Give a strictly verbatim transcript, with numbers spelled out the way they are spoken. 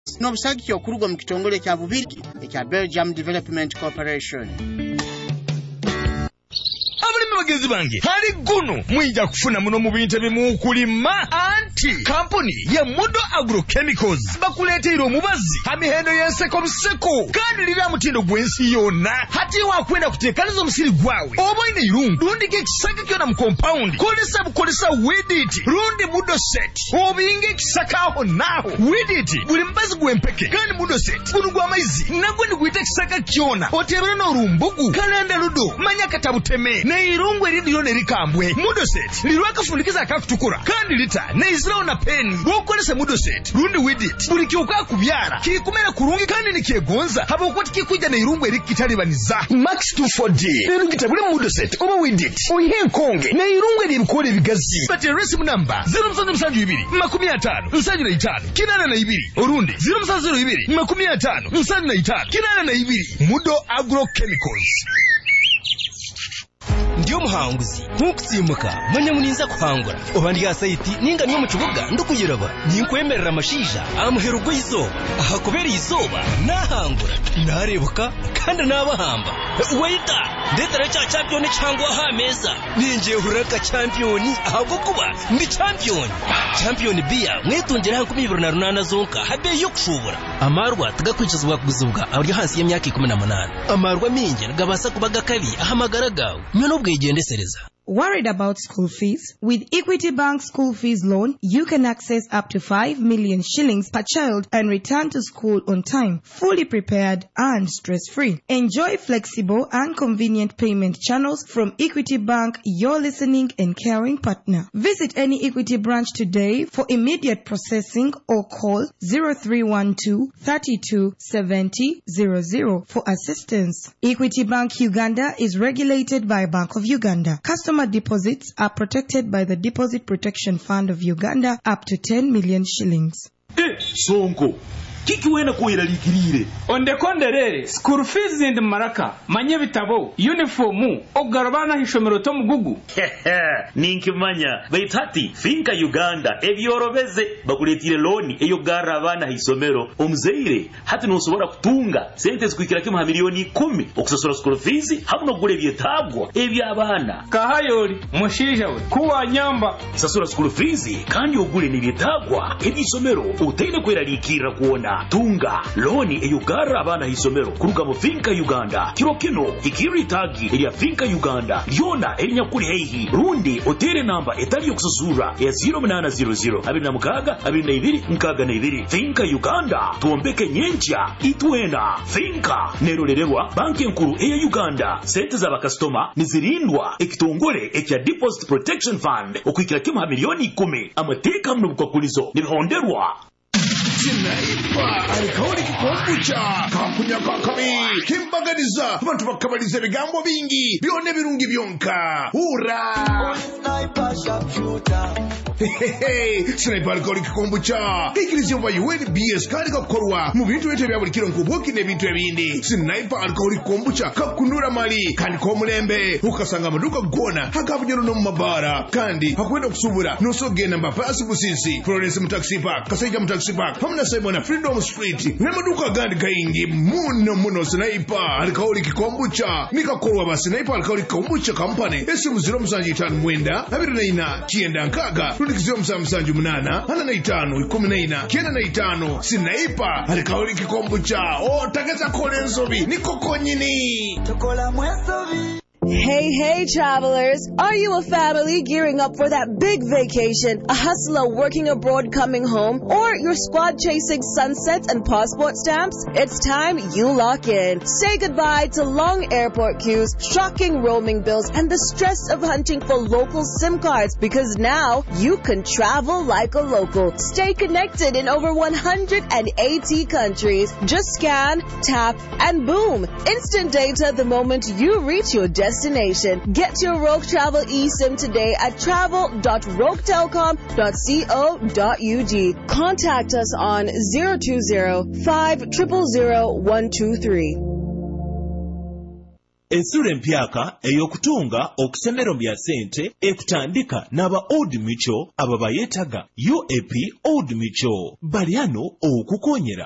n'obusagiki okulugwa mu kitongole kya Bubirigi ekya Belgium Development Corporation. Abulimi bagezi bange hali guno mwija kufuna muno mu bintu ebimu kulima anti kampuni ya Mudo Agrochemicals bakuleetera omubazi amihendo y'enseko buseko kandi lira mutindo gwensi yonna hati wakwenda kuteekaniza omusiri gwawe oba ine irungu lundika ekisaka kyona mu compound kolesa bukolesa Weedit lundi Mudo Set obinga ekisaka aho naho Weedit buli mbazi gwempeke kandi Mudo Set guno gw'amaizi nagwe ndiguyita ekisaka kyona otebera n'olumbugu kalenda ludo manya katabuteme ne irungu eridiyo nerikambwe Mudo Set lirwakafundikiza akakutukura kandi lita ne Israel na peni wokolesa Mudo Set lundi Weedit buli kyuka kubyara kikumera kurungi kandi nikyegonza haba okwati kikuja ne irungu erikitalibaniza Max two four D lero kitabule Mudo Set oba Weedit oyihe nkonge ne irungu eribikole ebigazi bati recipe number zero seven seven two makumi atano nsajira itano kinana na ibiri orundi zero seven zero two makumi atano nsajira na itano kinana na ibiri Mudo Agrochemicals. Ndiyo muhanguzi nkukutsimuka mwanya muninza kuhangura obandi ya site ninga niyo mu kibuga ndukuyiraba ninkwemerera amashisha amuhero gwo izoba aha kubera izoba nahangura narebuka kandi nabahamba waita ndetera cha champion cyangwa ha meza ninje huraka champion ahubwo kuba ndi champion champion bia mwetongera hankumi ibiri na runana zonka habe yo kushobora amarwa tugakwicizwa kuguzubwa abari hansi y'imyaka ikumi na munani amarwa minge gabasa kubaga kabi ahamagara gawe myo Worried about school fees? With Equity Bank School Fees Loan, you can access up to five million shillings per child and return to school on time, fully prepared and stress-free. Enjoy flexible and convenient payment channels from Equity Bank, your listening and caring partner. Visit any Equity branch today for immediate processing or call zero three one two, three two seven zero zero zero for assistance. Equity Bank Uganda is regulated by Bank of Uganda. Customer deposits are protected by the Deposit Protection Fund of Uganda up to ten million shillings. Eh, Sonko. Kiki wena kuhira likirire. Onde konderere, school fees in the maraka, manye bitabo, uniformu, ogarabana hishomero tomu gugu. Ninki manya, baitati, finka Uganda, ebiyorobeze, bakuletire loni, eyo garabana hisomero, omzeire, hati nusobora kutunga, sente zikuikira kima milioni kumi, okusasura school fees, hamuno gule vietabwa, ebyabana. Kahayori, moshija we, kuwa nyamba. Sasura school fees, kandi ogule ni vietabwa, ebisomero, uteine kuhira likira kuona. Tunga loni eyugara abana hisomero kuruga mu Finka Uganda kiro kino ikiri tagi ya Finka Uganda yona erinya kuri heihi rundi otere namba etali yokususura ya zero nine zero zero abiri na mukaga abiri na ibiri mukaga na ibiri Finka Uganda tuombeke nyencha itwena Finka nerorerwa banki nkuru eya Uganda sente za bakastoma nizirindwa ekitongore ekya Deposit Protection Fund okwikira kima milioni kumi amateka mno bukakulizo nibihonderwa Sinaipa alikauli kikombucha kampuni ya kakami kimbaganiza abantu bakabaliza ebigambo bingi byone birungi byonka hura Sinaipa sharpshooter hehehe Sinaipa alikauli kikombucha ikirizi mwa U N B S kari kakorwa mu bintu bete bya buli kiro nkubuki ne bintu ebindi Sinaipa alikauli kikombucha kakundura mali kandi ko mulembe ukasanga amaduka gona hakabunyero no mabara kandi hakwenda kusubura no sogenda mbapasi busisi Florence mu taxi park kasaija mu taxi park hamna sebo na Freedom Street nemaduka gandi kaingi muno muno Sinaipa alikauli kikombucha nikakorwa ba Sinaipa alikauli kikombucha company esimu zero musanji tano mwenda abiri na ina kienda nkaga rulikizio msamsanju munana hana na itano ikumi na ina kienda na itano Sinaipa alikauli kikombucha o takeza kole nsobi nikoko nyini tukola mwesobi. Hey, hey, travelers. Are you a family gearing up for that big vacation, a hustler working abroad coming home, or your squad chasing sunsets and passport stamps? It's time you lock in. Say goodbye to long airport queues, shocking roaming bills, and the stress of hunting for local SIM cards, because now you can travel like a local. Stay connected in over one hundred eighty countries. Just scan, tap, and boom. Instant data the moment you reach your destination. Destination. Get your Rogue Travel eSIM today at travel dot rogue telecom dot co dot u g. Contact us on zero two zero, five zero zero, one two three. Ensure mpyaka eyokutunga okusemero bya sente ekutandika n'aba Old Mutual aba bayetaga U A P Old Mutual bali ano okukonyera